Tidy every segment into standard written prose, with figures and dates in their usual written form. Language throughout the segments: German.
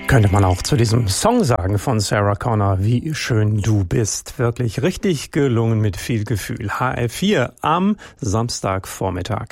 Könnte man auch zu diesem Song sagen von Sarah Connor, wie schön du bist. Wirklich richtig gelungen mit viel Gefühl. HR4 am Samstagvormittag.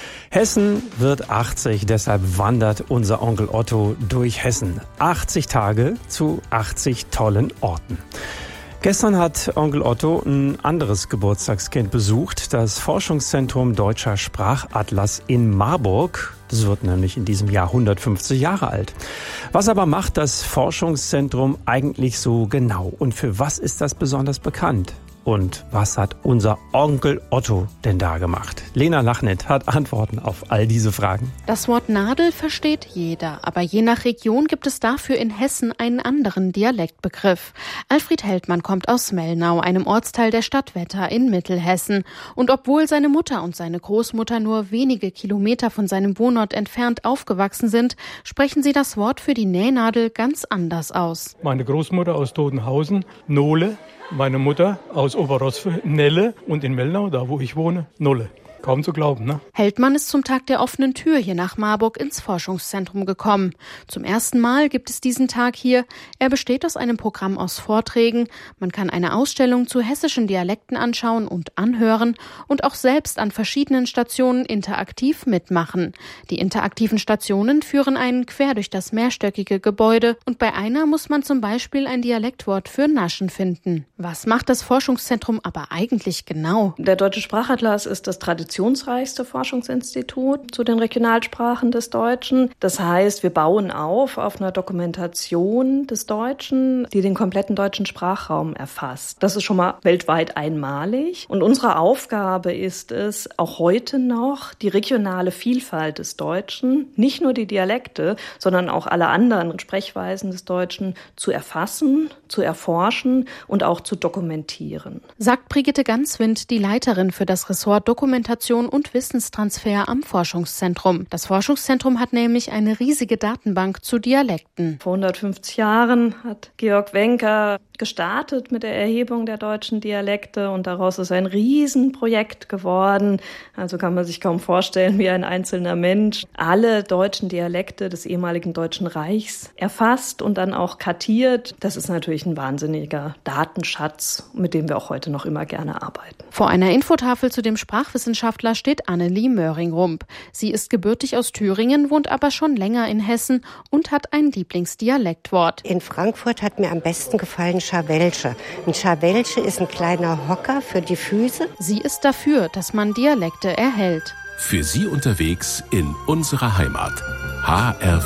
Hessen wird 80, deshalb wandert unser Onkel Otto durch Hessen. 80 Tage zu 80 tollen Orten. Gestern hat Onkel Otto ein anderes Geburtstagskind besucht, das Forschungszentrum Deutscher Sprachatlas in Marburg. Das wird nämlich in diesem Jahr 150 Jahre alt. Was aber macht das Forschungszentrum eigentlich so genau? Und für was ist das besonders bekannt? Und was hat unser Onkel Otto denn da gemacht? Lena Lachnit hat Antworten auf all diese Fragen. Das Wort Nadel versteht jeder, aber je nach Region gibt es dafür in Hessen einen anderen Dialektbegriff. Alfred Heldmann kommt aus Mellnau, einem Ortsteil der Stadt Wetter in Mittelhessen. Und obwohl seine Mutter und seine Großmutter nur wenige Kilometer von seinem Wohnort entfernt aufgewachsen sind, sprechen sie das Wort für die Nähnadel ganz anders aus. Meine Großmutter aus Totenhausen, Nole. Meine Mutter aus Oberrosfe, Nelle, und in Mellnau, da wo ich wohne, Nolle. Kaum zu glauben, ne? Heldmann ist zum Tag der offenen Tür hier nach Marburg ins Forschungszentrum gekommen. Zum ersten Mal gibt es diesen Tag hier. Er besteht aus einem Programm aus Vorträgen. Man kann eine Ausstellung zu hessischen Dialekten anschauen und anhören und auch selbst an verschiedenen Stationen interaktiv mitmachen. Die interaktiven Stationen führen einen quer durch das mehrstöckige Gebäude und bei einer muss man zum Beispiel ein Dialektwort für Naschen finden. Was macht das Forschungszentrum aber eigentlich genau? Der Deutsche Sprachatlas ist das traditionsreichste Forschungsinstitut zu den Regionalsprachen des Deutschen. Das heißt, wir bauen auf einer Dokumentation des Deutschen, die den kompletten deutschen Sprachraum erfasst. Das ist schon mal weltweit einmalig. Und unsere Aufgabe ist es, auch heute noch die regionale Vielfalt des Deutschen, nicht nur die Dialekte, sondern auch alle anderen Sprechweisen des Deutschen zu erfassen, zu erforschen und auch zu dokumentieren. Sagt Brigitte Ganswind, die Leiterin für das Ressort Dokumentation und Wissenstransfer am Forschungszentrum. Das Forschungszentrum hat nämlich eine riesige Datenbank zu Dialekten. Vor 150 Jahren hat Georg Wencker gestartet mit der Erhebung der deutschen Dialekte und daraus ist ein Riesenprojekt geworden. Also kann man sich kaum vorstellen, wie ein einzelner Mensch alle deutschen Dialekte des ehemaligen Deutschen Reichs erfasst und dann auch kartiert. Das ist natürlich ein wahnsinniger Datenschatz, mit dem wir auch heute noch immer gerne arbeiten. Vor einer Infotafel zu dem Sprachwissenschaftler steht Annelie Möhring-Rump. Sie ist gebürtig aus Thüringen, wohnt aber schon länger in Hessen und hat ein Lieblingsdialektwort. In Frankfurt hat mir am besten gefallen Scharwelsche. Ein Scharwelsche ist ein kleiner Hocker für die Füße. Sie ist dafür, dass man Dialekte erhält. Für Sie unterwegs in unserer Heimat. HR4.